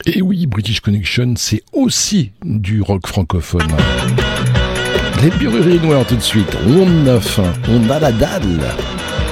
Et oui, British Connection, c'est aussi du rock francophone. Les Bururiers Noirs tout de suite, on a faim, on a la dalle.